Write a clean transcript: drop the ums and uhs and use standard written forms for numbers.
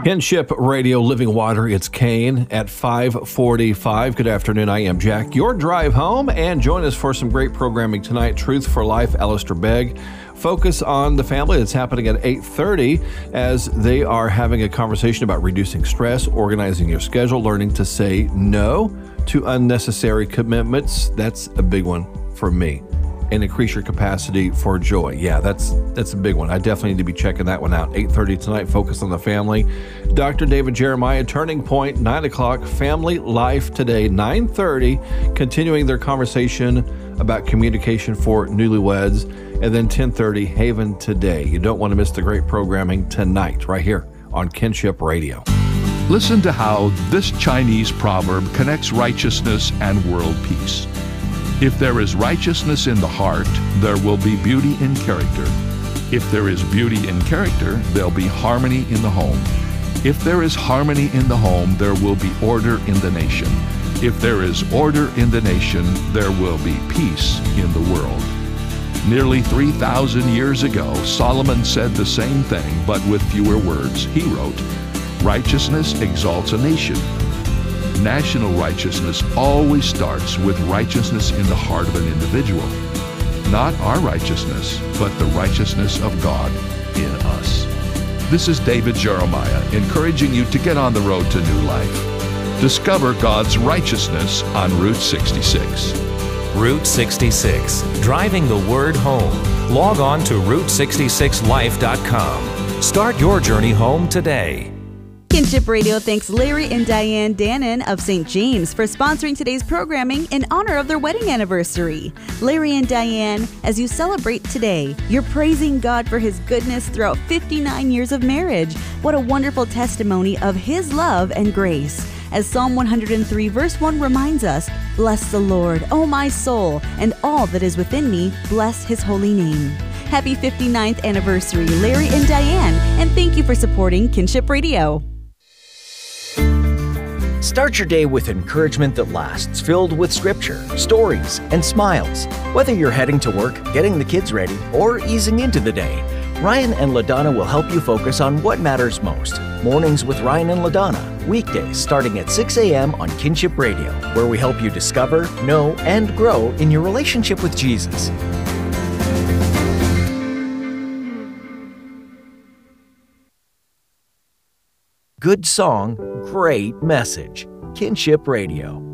Kinship Radio Living Water, it's Kane at 5:45. Good afternoon, I am Jack. Your drive home, and join us for some great programming tonight. Truth for Life, Alistair Begg. Focus on the family. That's happening at 8:30 as they are having a conversation about reducing stress, organizing your schedule, learning to say no to unnecessary commitments. That's a big one for me. And increase your capacity for joy. Yeah, that's a big one. I definitely need to be checking that one out. 8:30 tonight, Focus on the Family. Dr. David Jeremiah, Turning Point, 9 o'clock, Family Life Today, 9:30, continuing their conversation about communication for newlyweds. And then 10:30, Haven Today. You don't want to miss the great programming tonight, right here on Kinship Radio. Listen to how this Chinese proverb connects righteousness and world peace. If there is righteousness in the heart, there will be beauty in character. If there is beauty in character, there'll be harmony in the home. If there is harmony in the home, there will be order in the nation. If there is order in the nation, there will be peace in the world. Nearly 3,000 years ago, Solomon said the same thing, but with fewer words. He wrote, "Righteousness exalts a nation. National righteousness always starts with righteousness in the heart of an individual. Not our righteousness, but the righteousness of God in us." This is David Jeremiah, encouraging you to get on the road to new life. Discover God's righteousness on Route 66. Route 66, driving the word home. Log on to Route66Life.com. Start your journey home today. Kinship Radio thanks Larry and Diane Dannon of St. James for sponsoring today's programming in honor of their wedding anniversary. Larry and Diane, as you celebrate today, you're praising God for His goodness throughout 59 years of marriage. What a wonderful testimony of His love and grace. As Psalm 103 verse 1 reminds us, "Bless the Lord, O my soul, and all that is within me, bless His holy name." Happy 59th anniversary, Larry and Diane, and thank you for supporting Kinship Radio. Start your day with encouragement that lasts, filled with scripture, stories, and smiles. Whether you're heading to work, getting the kids ready, or easing into the day, Ryan and LaDonna will help you focus on what matters most. Mornings with Ryan and LaDonna, weekdays starting at 6 a.m. on Kinship Radio, where we help you discover, know, and grow in your relationship with Jesus. Good song, great message. Kinship Radio.